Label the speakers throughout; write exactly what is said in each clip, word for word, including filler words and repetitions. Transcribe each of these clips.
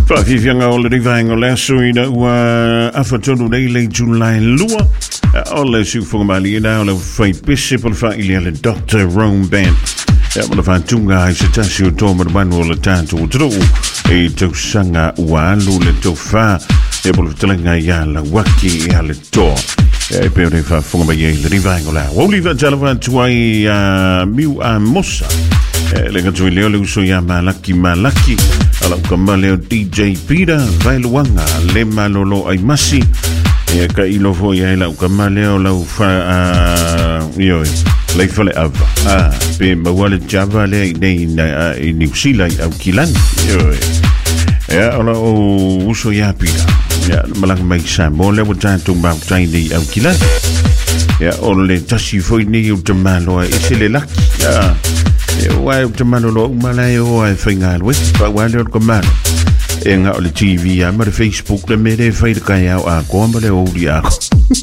Speaker 1: Whawhiwhianga o le rivaenga le asuina ua awhatonu nei le July lua. O le siufunga mali ina o le whai pese pol wha ili le Doctor Rome Band. E mo le whantunga ai se tasi o tō manu o le tātou o tō e tau sanga ua alu le tau wha e pol talenga ia la waki e ale tō. E peo rei whafunga mai e le rivaenga la. Woli wa talawa tuai a miu a mosa. E le katui leo le uso ia malaki malaki. Ala ukamale o D J Pira Vailuanga le malolo ai masi e ka ilo fo ia la ukamale o la ufa yo le fole ava ah pe mawale java le nei na New Zealand au kilan yo ya ala o uso ia Pira ya malang mai sa mo le wata tu ba tai ni au kilan ya o le tasi foi ni u te malo e se le laki ya Wai te manolo umalai o ai whainga alwe pa wale o kamana e nga o le T V a ma le Facebook le mere whaida kai au a koa ma le ouri ako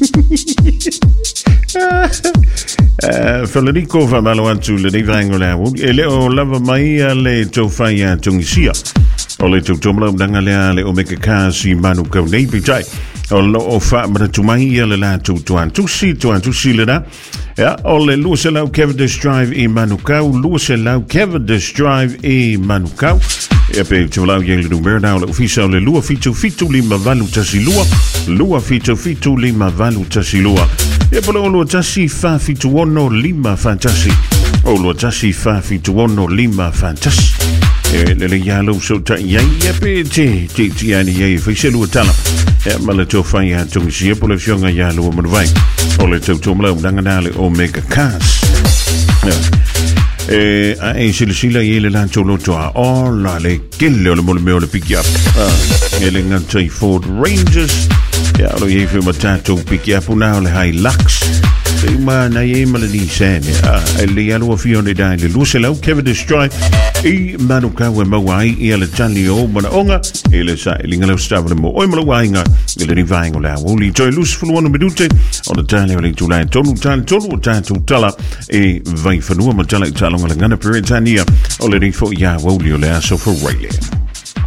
Speaker 1: Federico fa malo antu le nei vaengo le au e le o lava mai a le tau whai a tungisia o le tau tomala umdanga lea le o meka kasi manu kau nei pitai o lo o wha mara tumai a le la tu tuan tusi tuan tusi le na Ja, ole Luce Lau Cavendish Drive in Manukau, Luce Lau Cavendish Drive in Manukau. E pe te lau yele do merda o ofisa le lua fitu fitu lima valu tasi lua, lua fitu fitu lima valu tasi lua. E polo o lua tasi fa fitu ono lima fantasi. O lua tasi fa fitu ono lima fantasi. E le le yalo so ta ya ya pe te te te ani ye fise lua tala. E mala to fa ya tung si polo fionga yalo mo vai. O le tau tomla umdanga o mega cas. E a e sila sila i le lancho loto a o la le kelle o le mole meo le pick up. E le ngantai Ford Rangers. E alo i e whiu matato pick up una o le Hilux. E ma na i e ma le Nissan. E le alo a fio ne dai le Luce Lau Cavendish Drive. I Manukau e mawai i ale tali o mana onga. E le sa e linga lau stavale mo oi mala wainga. E le rivaenga le au. Li toi lus fuluano medute. O le tali o le tulai tonu tali tonu o tatu tala. E vai fanua ma tala i talonga le ngana peretania. O le rifo ia wauli o le aso for Rayleigh.